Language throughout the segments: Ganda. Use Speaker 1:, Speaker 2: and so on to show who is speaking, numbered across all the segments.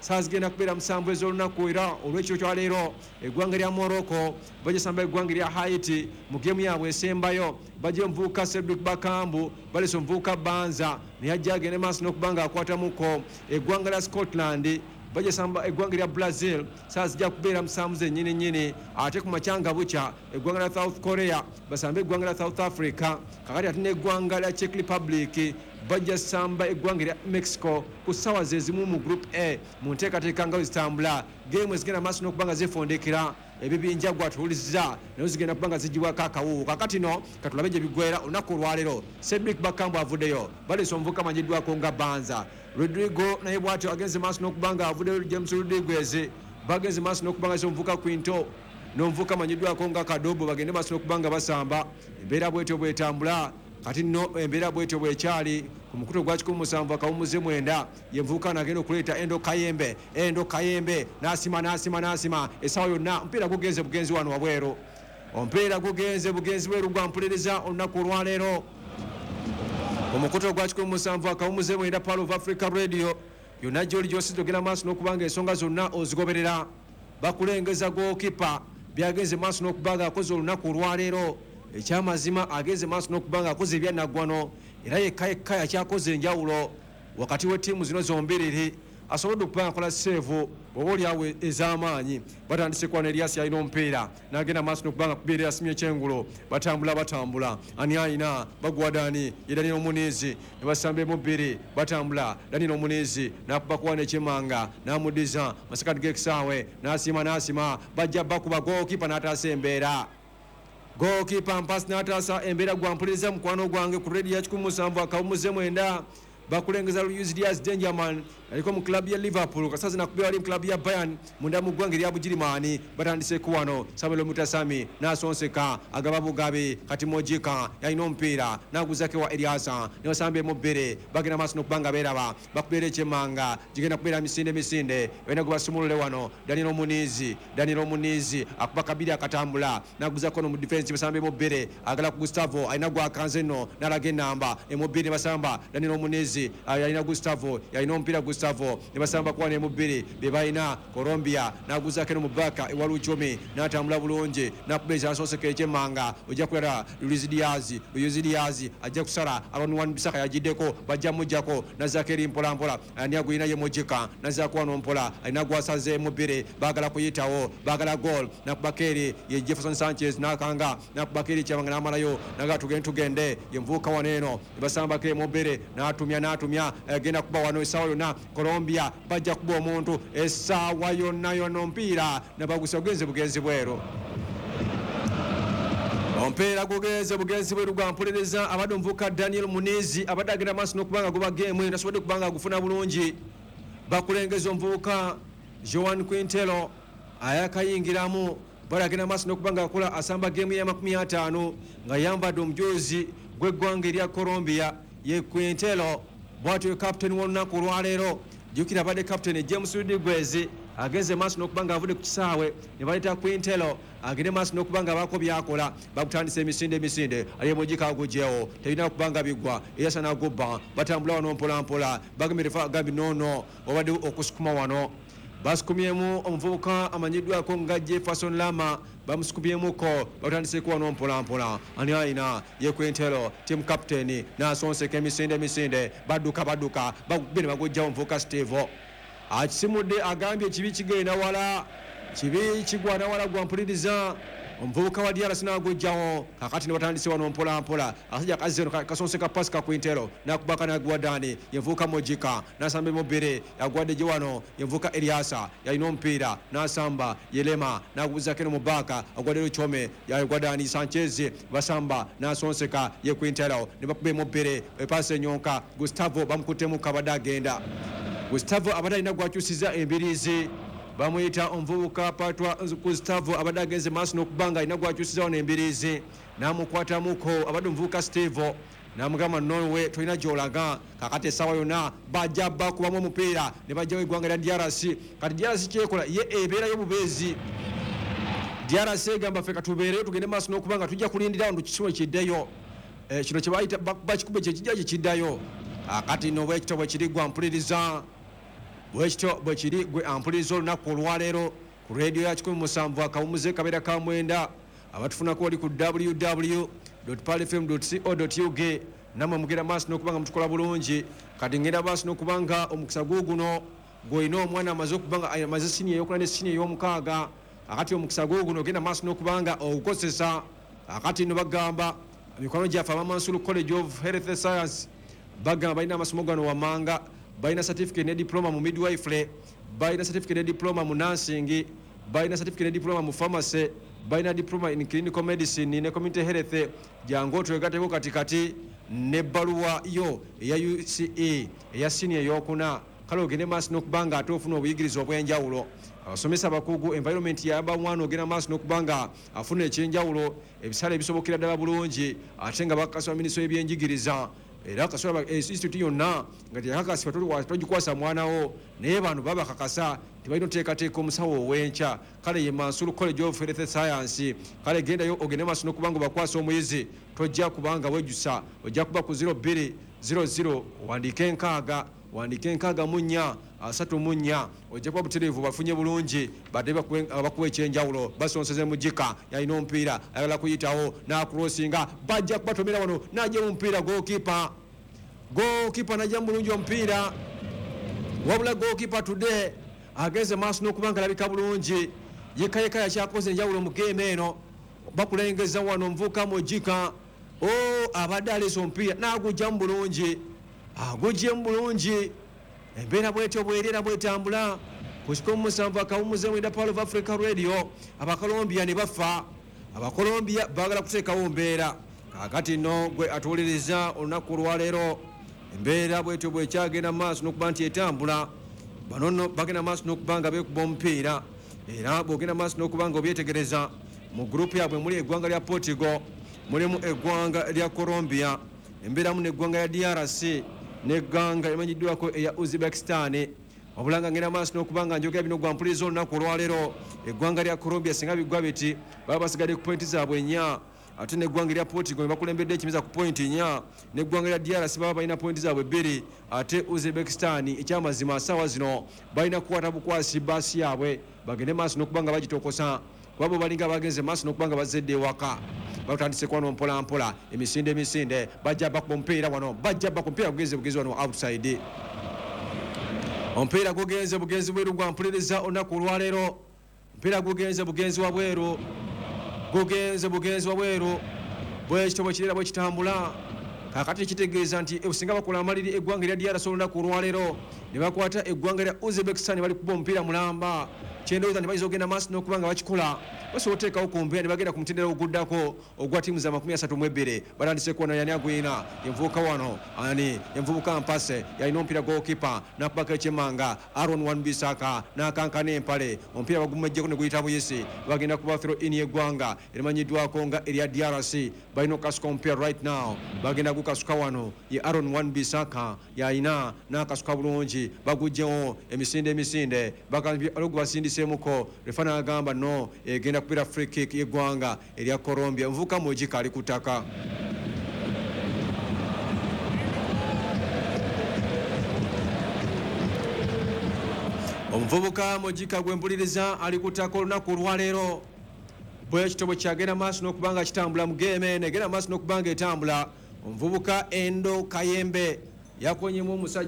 Speaker 1: saazigenda kubeera musanvu ez'olunaku era olw'ekiro kya leero eggwanga lya Morocco bagisamba eggwanga lya Haiti mu geemu yaabwe esembayo bajja omuvubuka Cedric Bakambu balesa omuvubuka Banza naye ajja agende maaso n'okuba nga akwatamuko eggwanga lya Scotland bagisamba eggwanga lya Brazil saazijja kubeera musanvu zennyini ate ku macyanga bukya eggwanga lya South Korea basamba eggwanga lya South Africa kakati ate n'eggwanga lya Czech Republic bajja samba eggwanga lya Mexico ku ssaawa ze zimu mu group A mu nteekateeka nga zitambula geemu ezigenda maaso n'okuba nga zefondekera ebibinja gwatuwulizza naye zigenda kuba nga zigibwako akawuwu kakati no katulabe gye bigwera olunaku olwaleero Cedric Bakambu avuddeyo baleesa omuvubuka amanyiddwako nga Banza Rodrigo naye bw'atyo agenze maaso n'okuba nga avuddeyo James Rodriguez bagenze maaso n'okuba nga omuvubuka Quinto n'omuvubuka amanyiddwako nga Kadobo bagende maaso n'okuba nga basamba embeera bwetyo bwetambula kati nno embeera bwetyo bwekyali ku mukuto gwa 17 ye nvubuka nagenda okuleeta Endo Kayembe n'asima essaawa yonna omupiira gugenze bugenzi wano wabweru omupiira gugenze bugenzi bweru gwampuliriza olunaku olwaleero omukuto gwa 17 Pearl of Africa Radio yonna gyoli gy'osize ogenda maaso n'okuba nga ensonga zonna ozigoberera bakulengeza gookipa byagenze maaso n'okuba nga akoze olunaku olwaleero ekyamazima agenze maaso n'okuba nga akoze ebyanaggwano era yekka yakyakoze enjawulo wakati w'ettiimu zino zombiriri asobodde okuba akola seevu oba oliawo ez'amaanyi batandise kwana Elias alina omupiira n'agenda maaso n'okuba nga kubeera yasimye ekyengulo batambula ani alina bagwadani ye Daniel Munizi ne basamba emubbiri batambula Daniel Munizi n'akuba kuwana ekyemanga n'amuddiza masekati g'ekisaawe n'asima bajja bakuba gookipa n'ataasa embeera gookipa mpasi n'ataasa embeera gwampuliriza mukwano gwange ku redio ya 17 bakulengeza Luis Diaz Dangerman aliko mu klabu ya Liverpool kasazi nakubeera ali mu klabu ya Bayern munda mu ggwanga lya Bugirimani batandise kuwano Samuel Mutasami n'asonseka agaba bugabe kati Mojika yalina omupiira n'aguzake wa Eliasa ne basamba emubbiri bagenda maaso n'okuba nga beeraba bakubeera ekyemmanga gigenda kubeera misinde balina gwe basumulule wano Daniel Munizi akuba kabiri akatambula n'aguzako no mu defense basamba emubbiri agala ku Gustavo alina gwakanze nno n'alaga ennamba emubbiri basamba Daniel Munizi yalina Gustavo yalina omupiira Gustavo ne basamba kwana emubbiri be balina Colombia n'aguzako no mu bbaka ewa Luchomi n'atambula bulungi n'akubeeza asonseka ekyemmanga ojja kulaba Luis Diaz ajja kusala Alonwan Bisaka yagiddeko bajja mujjako Nazakeri mpolampola ani agulina ye Mojika nazaako wano mpola alina gwasaze emubbiri baagala kuyitawo baagala goal n'akubakeri ye Jefferson Sanchez n'akanga n'akubakeri kyamanga n'amalayo naga tugende ye nvuuka wano eno ne basambako emubbiri n'atumya agenda kuba wano essaawa yonna Colombia bajja kuba omuntu essaawa yonna omupiira ne bagusa bugenzi bweru omupiira gugenze bugenzi bweru gwampuliriza abadde omuvubuka Daniel Munizi abadde agenda maaso n'okuba nga guba geemu nasobodde kuba nga agufuna bulungi bakulengeza omuvubuka Joan Quintelo ayakayingiramu bali agenda maaso n'okuba nga akola asamba geemu ya 50 nga yambadde omujuzi gw'eggwanga erya Colombia ye Quintelo bwatyo captain w'olunaku olwaleero jjukira abadde captain James Rodriguez agenze maaso n'okuba nga avudde ku kisaawe ne baleeta Quintelo agende maaso n'okuba nga abaako byakola bakutandisa emisinde aliye Mojika agugyewo terina okuba nga bigwa eyasa n'agubba batambula wano mpolampola bagemerefa agambi nono obadde okusukuma wano basukumyemu omuvubuka amanyiddwako nga Jefferson Lama bamusukumyemuko batandiseko wano mpolampola ani alina ye Quintelo team captain n'asonseka emisinde badduka bagubbe bagujjawo omuvubuka Steve akisimudde agambye kibi kigwana wala gwampuliriza omuvubuka wa DRC n'agujjawo kakati ne batandise wano mpolampola akasajja kazeno kasonseka Pascal Quintelo n'akubaka n'agwadani yenvuka Mojika n'asamba emubbiri yagwadde gye wano yenvuka Eliasa yalina omupiira n'asamba Yelema n'aguzako no mu bbaka agwadde Luchome yagwadani Sanchez basamba n'asonseka ye Quintelo ne bakuba emubbiri epasa enyonka Gustavo bamukuttemu kabadde agenda Gustavo abadde alina gwakyusiza embirizi bamuyita omuvubuka Patwa Gustavo abadde agenze maaso n'okuba nga alina gwakyusiza wano embirizi n'amukwatamuko abadde omuvubuka Steve n'amugamba nowe tolina gy'olaga kakati essaawa yonna bajja bakubamu omupiira ne bajjawo eggwanga lya DRC kati DRC kyekola ye ebeerayo bubeezi DRC egamba ffe katubeereyo tugende maaso n'okuba nga tujja kulindira wano kisibo kiddeyo kino kye bakikuba kyekijja kye kiddayo kati no bwekitabo kiri gwampuliriza bwekito bwekiri gwe ampuliriza olunaku olwaleero ku radio ya 17 akawumuze kabeera ka mwenda abatufunako oli ku www.palfm.co.ug namwe mugenda maaso n'okubanga mutukola bulungi kati ngenda maaso n'okubanga omukisa guguno gw'olina omwana amaze okubanga amaze siniya eyokuna ne siniya ey'omukaaga akati omukisa guguno ogenda maaso n'okubanga ogukozesa akati no bagamba mikono gyaffe Amansulu College of Health Science bagamba balina amasomo gano wamanga balina certificate ne diploma mu midwifery balina certificate ne diploma mu nursing balina certificate ne diploma mu pharmacy balina diploma in clinical medicine ne community health jango twegateko katikati ne baluwa yo eya UCE eya senior yokuna kale ogende maaso n'okubanga ate ofuna obuyigiriza obw'enjawulo abasomesa abakugu environment yaba mwana ogenda maaso n'okubanga afuna ekyenjawulo ebisale ebisobokera ddala bulungi ate nga bakakasibwa minisitule y'ebyenjigiriza era kasula institute yonna nga teyakakasibwa togikwasa mwanawo naye bano baba kakasa tebalina oteekateeka omusawo ow'enkya kale ye Mansulu College of Health Science kale gendayo ogende maaso n'okubanga obakwasa omuyizi tojja kubanga wejjusa ojja kuba ku 0200 wandike enkaaga munnya 34 ojja kuba butereevu bafunye bulungi badde bakuwa ekyenjawulo basonseze mugika yalina omupiira ayagala kuyitawo n'akurosinga bajja kubatomera wano najja omupiira gookipa najja mulungi omupiira wabula gookipa today agenze maaso n'okubanga alabika bulungi yekayeka yakyakoze enjawulo mu geemu eno bakulengeza wano omuvubuka mugika abadde aleesa omupiira n'agugyamu bulungi aguggyemu bulungi embeera bwetyo bwerera bwetambula kusiko musanvu akawumuze mwenda Power of Africa Radio abakolombia ne bafa abakolombia bagala kuteekawo mbeera kakati no gwe atuwuliriza olunaku olwaleero embeera bwetyo bwekyagenda maaso n'okuba nti etambula banono bagenda maaso n'okubanga beekuba omupiira era bwogenda maaso n'okubanga obyetegereza mu gurupu yabwe muli eggwanga lya Portugal mulimu eggwanga lya Colombia embeeramu n'eggwanga ya DRC n'eggwanga emanyiddwako eya Uzbekistan wabulanga ngenda maaso n'okubanga njogera bino gwampuliriza olunaku olwaleero eggwanga lya Colombia singa bigwa biti baba basigadde ku pointi zaabwe 4 ate n'eggwanga lya Portugal bakulembedde ekimiza ku pointi 4 n'eggwanga lya DRC baba balina pointi zaabwe 2 ate Uzbekistan ekyamazima asaawa zino balina kukwata bukwasi baasi yaabwe bagende maaso n'okubanga bagitokosa wabo balinga bagenze maaso n'okubanga bazedde ewaka batandise kwano mpola emisinde bajja bakuba omupiira wano bajja bakuba omupiira bugenzi wano outside omupiira gugenze bugenzi bweru gwampuliriza olunaku olwaleero omupiira gugenze bugenzi wabweru bwekito bwekirera bwekitambula kakati kitegeeza nti singa bakola amaliri eggwanga lya DRC olunaku olwaleero ne bakwata eggwanga lya Uzbekistan bali kuba omupiira mulamba kyendowooza ne bayinza okugenda maaso n'okubanga bakikola basobola oteekawo ku mbeera ne bagenda ku mutendera oguddako ogwa ttiimu za 32 batandise kuwona yani agwina envubuka wano envubuka mpase yalina omupiira gookipa nakubako ekyemanga Aaron Wan-Bissaka n'akankana empale omupiira bagumejjeko ne guyita buyisi bagenda kuba throw in yeggwanga erimanyiddwako nga erya DRC balina okukasuka omupiira right now bagenda gukasuka wano ye Aaron Wan-Bissaka yalina n'akasuka bulungi bagugjewo emisinde basindisemuko refana agamba no egenda kupira free kick yeggwanga erya Colombia mvuka mujika ali kutaka omuvubuka mujika gwempuliriza ali kutaka olunaku olwaleero bwekitobo kyagenda maaso n'okubanga kitambula mu geeme negenda maaso n'okubanga etambula omuvubuka Endo Kayembe yakonyemu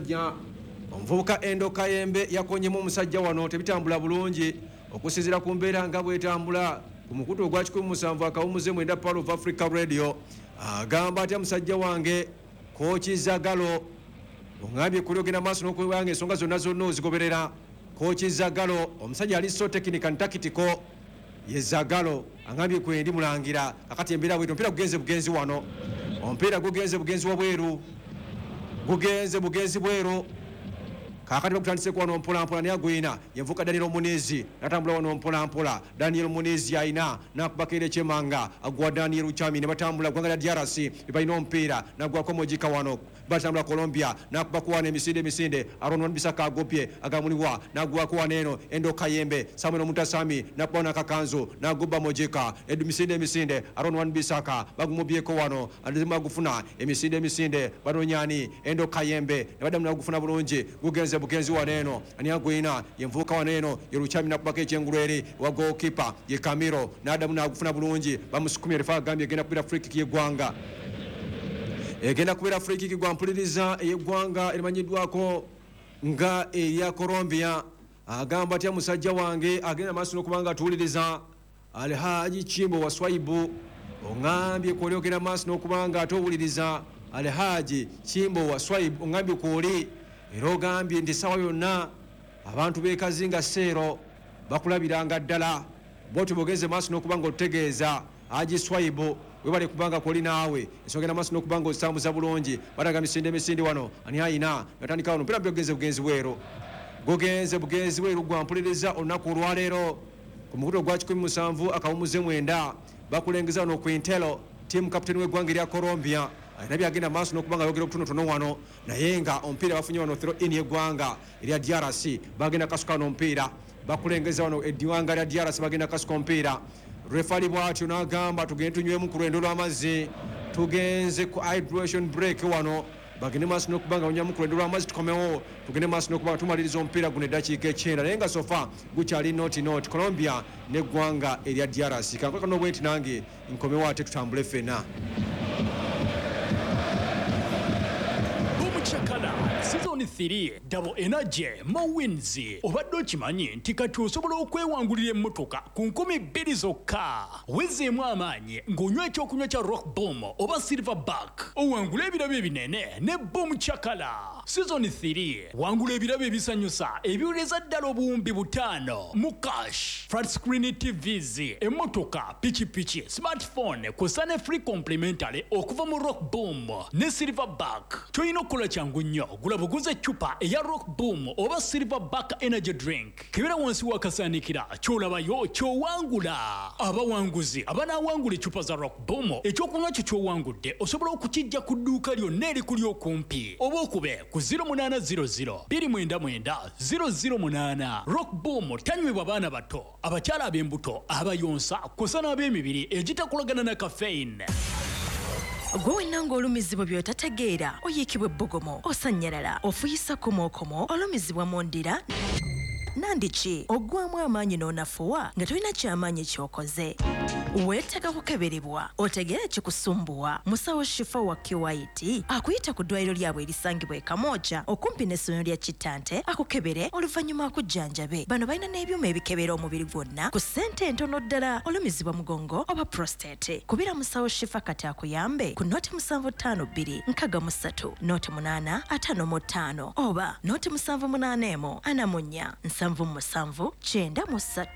Speaker 1: omusajja wano tebitambula bulungi okusinziira ku mbeera nga bwetambula ku mukutu ogwa 17 akawumuze mwenda Power of Africa Radio agamba atya musajja wange Kochi Zagalo ongambye kuli ogenda maaso n'okubanga ensonga zonna ozigoberera Kochi Zagalo omusajja ali so technical and tactical ye Zagalo angambye kwendi mulangira akati embeera bwetu omupiira gugenze bugenzi wano omupiira gugenze bugenzi wabweru bugenzi bweru kakati bakutandise kuwano mpolampola naye agwina yenvuka Daniel Munizi natambula wano mpolampola Daniel Munizi ayina nakubakira ekyemanga agwa Daniel Uchami ne batambula gwanga lya DRC balina omupiira nagwako mojika wano batambula Colombia nakubakuwana emisinde Aaron Wan-Bissaka agopye agamuliwa nagwako waneno Endo Kayembe Samuel Mutasami nakubona akakanzu nagubba mojika emisinde Aaron Wan-Bissaka bagumubyeko wano andizima gufuna emisinde banonyani Endo Kayembe ne badamula gufuna bulungi gugenze bugenzi waneno ani agwina yenvuka waneno yeruchami nakubaka ekyengulweri wa goalkeeper ye Kamiro n'adamu n'agufuna bulungi bamusukumye refa agambye egenda kubira free kick y'eggwanga egenda kubira free kick gwa mpuliriza ey'eggwanga erimanyiddwako nga eya Colombia agamba atya musajja wange agenda maaso n'okubanga atuwuliriza Alhaji Chimbo wa Swaibu ongambye kwologera maaso n'okubanga atowuliriza Alhaji Chimbo wa Swaibu ongambye kwoli era ogambye nti sawa yonna abantu beekazinga seero bakulabiranga ddala bwoti bogeze maaso n'okubanga otutegeeza Haji Swaibu webale kubanga kwoli naawe ensogera maaso n'okubanga ozitambuza bulungi balaga misinde wano ani ayina natandika wano mpira byogeze bugenzi bweru gogenze bugenzi bweru gwa mpuliriza olunaku olwaleero ku mukuto gwa 17 akawumuze 9 bakulengeza wano ku Intelo team captain w'eggwanga erya Colombia alina byagenda maaso n'okubanga yogera okutonotono wano naye nga omupiira bafunye wano throw in y'eggwanga erya DRC bagenda kasuka wano omupiira bakulengeza wano eggwanga lya DRC bagenda kasuka omupiira refali bwatyo n'agamba tugende tunywemu ku lwendo lw'amazzi tugenze ku hydration break wano bagende maaso n'okubanga banywamu ku lwendo lw'amazzi tukomewo tugende maaso n'okubanga tumaliriza omupiira guno eddakiika 9 naye nga sofa gukyali not Colombia n'eggwanga erya DRC kankoka n'obwenti nange nkomewo ate tutambule ffenna
Speaker 2: Season 3 Double Energy Mowins obadde okimanyi nti kati osobola okwewangulira emmotoka ku 200 zokka wezeemu amaanyi ng'onywa ekyokunywa kya Rock Boom oba Silverback owangula ebirabo ebinene ne Boom Chakala. Season 3 wangula ebirabo ebisanyusa ebiwuleza ddala obuwumbi 5 mu cash, flat screen TVs, emmotoka, pichipichi, smartphone kusa ne free complimentary okuva mu Rock Boom ne Silverback. Toyina okukola kyangu nnyo gula buguze chupa eya Rock Boom oba Silverback energy drink kibera wansi wakasaanikira kyolabayo kyowangula. Abawanguzi abanawangula chupa za Rock Boom ekyokunywa kyo kyowangudde osobola okukijja ku dduuka lyonna erikuli okumpi oba okube ku 0800 299 008. Rock Boom tanywebwa baana bato, abakyala ab'embuto, abayonsa kusa n'ab'emibiri egitakolagana na caffeine.
Speaker 3: Gwe nanga olumizibwa by'otategeera oyiikibwa ebbogomo osanyalala ofuyisa komokomo olumizibwa mu ndira nandiki oggwamu amaanyi n'onafuwa nga tolina kyamaanyi kyokoze weetaaga kukeberebwa otegeere kikusumbuwa musawo Shifa wa Kiwaiti akuyita ku ddwaliro lyabwe erisangibwa e Kamooja okumpi n'essomero lya Kitante akukebere oluvannyuma akujjanjabe. Bano balina n'ebyuma ebikebera omubiri gwonna ku ssente entono ddala olumizibwa mugongo oba prostate. Kubira musawo Shifa kati akuyambe ku noti 752 63 noti 855 oba noti 781 anamunya 7 93.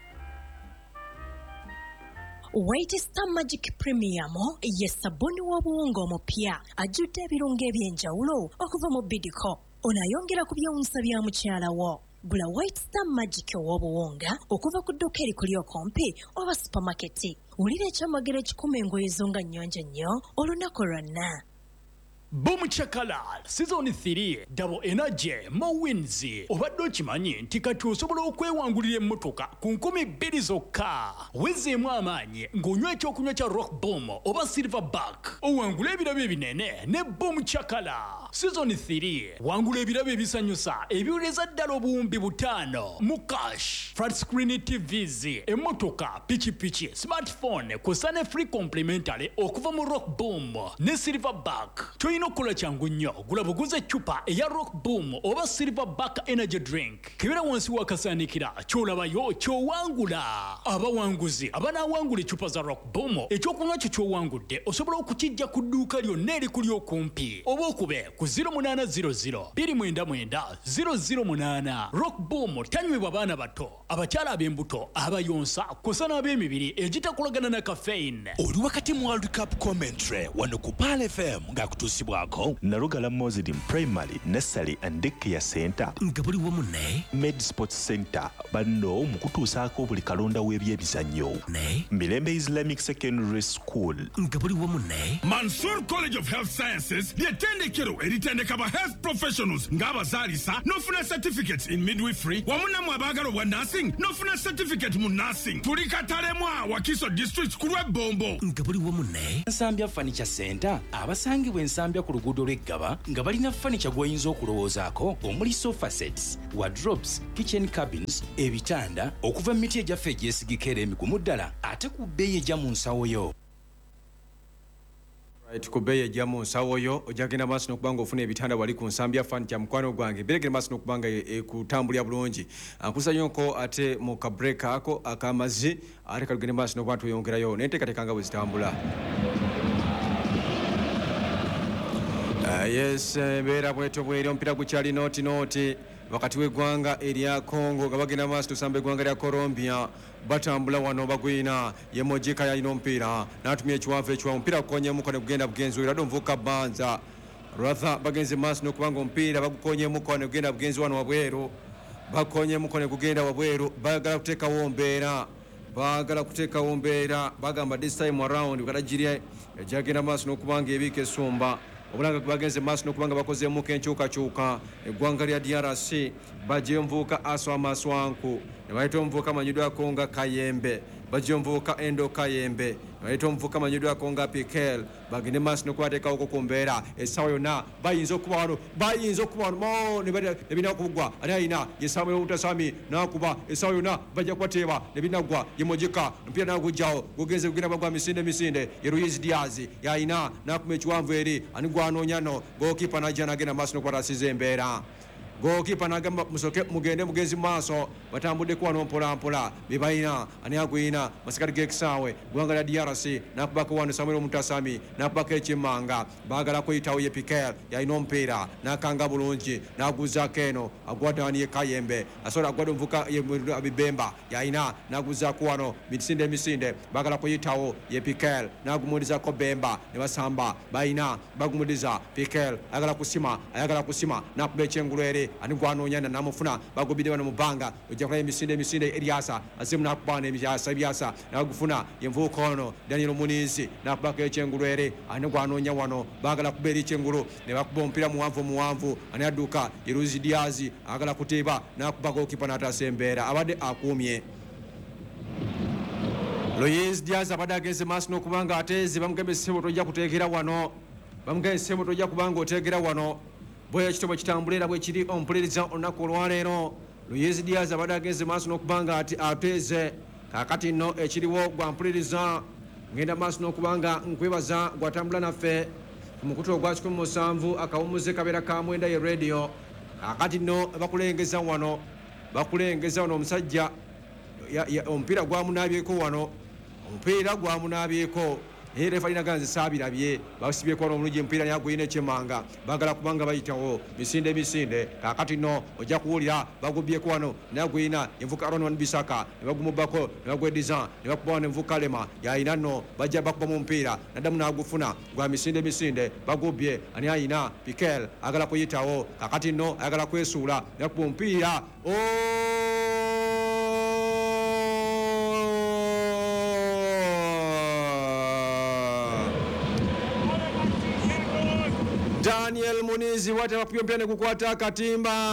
Speaker 3: White Star Magic Premium ye sabuni w'obuwunga omupya ajjudde ebirungo eby'enjawulo okuva mu Bidco. Onayongera ku byewunsa bya mukyalawo. Gula White Star Magic w'obuwunga okuva ku dduuka erikuli okumpi oba supermarket. Wulira ekyamagero ekikuma engoye zo nga nnyonjo nnyo olunaku lwonna.
Speaker 2: Boom Chakala Season 3 Double Energy Mowins obadde okimanyi nti kati osobola okwewangulira emmotoka ku 200 zokka wezeemu amaanyi ng'onywa ekyokunywa kya Rock Boom oba Silverback owangula ebirabo ebinene ne Boom Chakala. Season 3 wangula ebirabo ebisanyusa ebiwuleza ddala obuwumbi 5 mu cash, flat screen TVs, emmotoka, pichipichi, smartphone kusa ne free complimentary okuva mu Rock Boom ne Silverback. Okukola kyangu nnyo gula buguze chupa eya Rock Boom oba Silverback energy drink kibera wansi wakasaanikira kyolabayo kyowangula. Abawanguzi abanawangula chupa za Rock Boom ekyokunywa kyo kyowangudde osobola okukijja ku dduuka lyonna erikuli okumpi oba okube ku 0800 299 008. Rock Boom tanywebwa baana bato, abakyala ab'embuto, abayonsa kusa n'ab'emibiri egitakolagana na caffeine.
Speaker 4: Oli wakati mu World Cup commentary wano ku Pal FM ng'akutuusibwa
Speaker 5: Narugala Mozidi Primary, Nursery and Daycare Center
Speaker 4: nga buli wamu ne
Speaker 5: Med Sports Center banno mukutuusaako buli kalonda w'ebyebizannyo
Speaker 4: ne
Speaker 5: Mirembe Islamic Secondary School
Speaker 4: nga buli wamu ne
Speaker 6: Mansour College of Health Sciences ly'ettendekero eritendeka ba health professionals ng'abazaalisa n'ofuna certificates in midwifery wamu namwe abaagala obwa nursing n'ofuna certificate mu nursing. Tuli Katalemwa Wakiso district ku lw'Ebombo.
Speaker 4: nga buliwo munne
Speaker 7: Nsambya Furniture Center abasangibwa ensambya ku luguudo lw'Eggaba nga balina furniture gw'oyinza okulowoozaako omuli sofa sets, wardrobes, kitchen cabins, ebitanda okuva mu miti egyaffe egyesigika era emigumu ddala ate ku bbeeyi ejja mu nsawo yo.
Speaker 1: Ku bbeeyi ejja mu nsawo yo ojagenda maaso n'okubanga ofuna ebitanda wali ku Nsambya Furniture mukwano gwange beregera maaso n'okubanga ekutambulira bulungi. Nkusanyoko ate mu kabreaka ako ak'amazzi ate kalugende maaso n'okuba tuyongerayo n'enteekateeka nga bwe zitambula. Yes, beera bweto bweri omupiira gukyali nooti wakati w'eggwanga erya Congo nga bagenda maaso tusamba eggwanga lya Colombia batambula wano bagwina ye Mojika yalina omupiira n'atumya ekiwanvu ekiwa omupiira gukonyemuko ne gugenda bugenzi era omuvubuka Banza Ratha bagenze maaso n'okubanga omupiira bagukonyemuko ne gugenda bugenzi wano wabweru bakonyemuko ne gugenda wabweru bagala kuteekawo mbeera bagamba this time around kadagirya ejagenda maaso n'okubanga ebiika esumba obulanga bagenze maaso n'okubanga bakozeemuko enkyukakyuka eggwanga lya DRC bajja omuvubuka Aswa Maswanku ne bayita omuvubuka amanyiddwako nga Kayembe bajja omuvubuka Endo Kayembe ne bayita omuvubuka amanyiddwako nga Pikel bagende maaso n'okubateekawoko ku mbeera essaawa yonna bayinza okuba wano ne birina okugwa ate alina ye Samuel Mutasami n'akuba essaawa yonna bajja kubateeba ne binaggwa ye Mojika omupiira n'agugjawo gugenze gugenda bagwa misinde ye Luis Diaz yalina n'akuma ekiwanvu eri ani gwanoonya no gookipa n'ajja n'agenda maaso n'okubatasiza embeera gookipa n'agamba musoke mugende mugenzi maaso batambuddeko wano mpolampola bebalina ani agwina masikati g'ekisaawe ggwanga lya DRC n'akubako wano Samuel Mutasami n'akubako ekimanga baagala kuyitawo ye Pikel yalina omupiira n'akanga bulungi n'aguzaako eno agwadde ye Kayembe asobola agwadde omuvuka ye Bibemba yalina n'aguzaako wano misinde baagala kuyitawo ye Pikel n'agumulizaako Bemba ne basamba balina bagumuliza Pikel ayagala kusima n'akuba ekyengulu eri ani gwanoonya namufuna bagobidde wano mu bbanga ojja kulaba emisinde Eriasa azemu n'akubana ebyasa n'agufuna yenvuuka ono Daniel Munizi n'akubako ekyengulu eri ani gwanoonya wano baagala kuba eri ekyengulu ne bakuba omupiira muwanvu ani adduka ye Luis Diaz agala kuteeba n'akubako kipa n'ataasa embeera abadde akuumye Luis Diaz abadde agenze maaso n'okubanga ateeze bamugamba essebo tojja kuteekera wano kubanga oteekera wano bwe ekitobo kitambulira bwe kiri ompuliriza olunaku olwaleero Luis Diaz abadde agenze maaso n'okubanga ateeze kaakati nno ekiriwo gwampuliriza ngenda maaso n'okubanga nkwebaza gwatambula naffe ku mukutu ogwa 17 akawumuze kabeera ka mwenda ye radio kaakati nno bakulengeza wano omusajja omupiira gwamunaabyeko wano naye refa alina ganze saabirabye basibyeko wano omulungi omupiira naye aguyina ekyemanga baagala kubanga bayitawo misinde kaakati nno ojja kuwulira bagubyeko wano naye aguyina envuka Aaron Bisaka ne bagumubbako ne bagweddiza ne bakuba wano envuka Lema yalina nno bajja bakubamu omupiira naddamu n'agufuna gwa misinde bagubye ani ayina Pikel agala kuyitawo kaakati nno ayagala kwesuula ne bakuba omupiira Daniel Munizi wate bapyompya ne gukwata akatimba